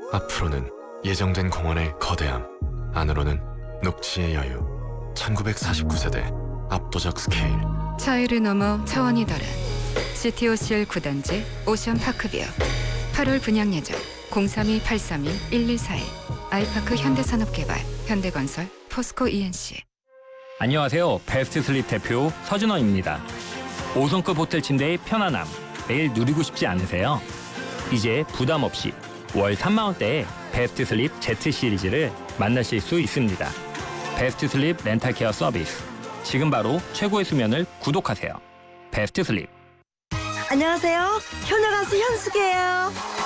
앞으로는 예정된 공원의 거대함, 안으로는 녹지의 여유. 1949세대 압도적 스케일. 차이를 넘어 차원이 다른 CTOCL 9단지 오션파크뷰. 8월 분양 예정 032-832-1141. 아이파크 현대산업개발, 현대건설, 포스코 ENC. 안녕하세요. 베스트 슬립 대표 서준원입니다. 5성급 호텔 침대의 편안함, 매일 누리고 싶지 않으세요? 이제 부담 없이 월 3만 원대의 베스트 슬립 Z 시리즈를 만나실 수 있습니다. 베스트 슬립 렌탈 케어 서비스. 지금 바로 최고의 수면을 구독하세요. 베스트 슬립. 안녕하세요. 효녀 가수 현숙이에요.